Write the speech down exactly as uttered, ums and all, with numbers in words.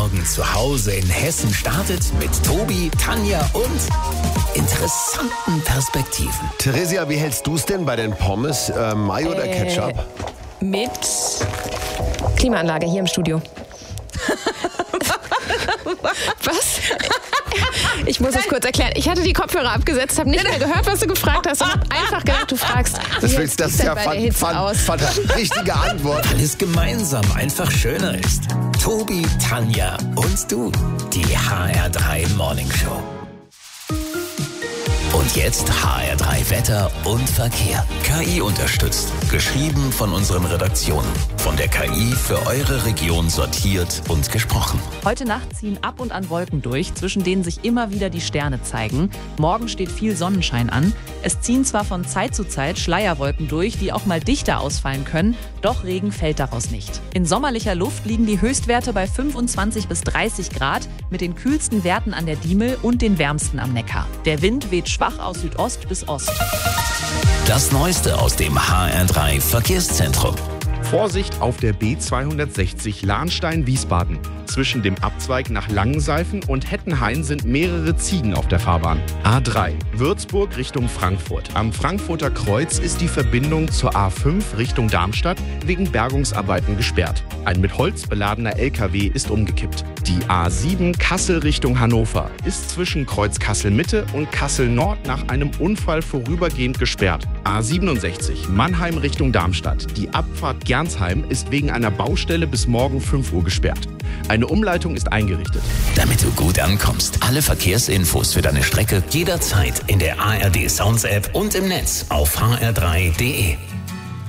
Morgen zu Hause in Hessen startet mit Tobi, Tanja und interessanten Perspektiven. Theresia, wie hältst du es denn bei den Pommes? Äh, Mayo oder Äh, Ketchup? Mit Klimaanlage hier im Studio. Was? Ich muss es kurz erklären. Ich hatte die Kopfhörer abgesetzt, habe nicht mehr gehört, was du gefragt hast und habe einfach gedacht, du fragst, Das, wie willst, das sieht's ist denn ja bei der fan, Hitze fan, aus? fan, richtige Antwort. Alles gemeinsam einfach schöner ist. Tobi, Tanja und du. Die H R drei Morning Show. Und jetzt H R drei Wetter und Verkehr. K I unterstützt. Geschrieben von unseren Redaktionen. Von der K I für eure Region sortiert und gesprochen. Heute Nacht ziehen ab und an Wolken durch, zwischen denen sich immer wieder die Sterne zeigen. Morgen steht viel Sonnenschein an. Es ziehen zwar von Zeit zu Zeit Schleierwolken durch, die auch mal dichter ausfallen können, doch Regen fällt daraus nicht. In sommerlicher Luft liegen die Höchstwerte bei fünfundzwanzig bis dreißig Grad, mit den kühlsten Werten an der Diemel und den wärmsten am Neckar. Der Wind weht schwach aus Südost bis Ost. Das Neueste aus dem H R drei Verkehrszentrum. Vorsicht auf der B zweihundertsechzig Lahnstein-Wiesbaden. Zwischen dem Abzweig nach Langenseifen und Hettenhain sind mehrere Ziegen auf der Fahrbahn. A drei, Würzburg Richtung Frankfurt. Am Frankfurter Kreuz ist die Verbindung zur A fünf Richtung Darmstadt wegen Bergungsarbeiten gesperrt. Ein mit Holz beladener L K W ist umgekippt. Die A sieben Kassel Richtung Hannover ist zwischen Kreuz Kassel-Mitte und Kassel-Nord nach einem Unfall vorübergehend gesperrt. A siebenundsechzig Mannheim Richtung Darmstadt. Die Abfahrt Gernsheim ist wegen einer Baustelle bis morgen fünf Uhr gesperrt. Eine Umleitung ist eingerichtet. Damit du gut ankommst. Alle Verkehrsinfos für deine Strecke jederzeit in der A R D Sounds App und im Netz auf h r drei punkt d e.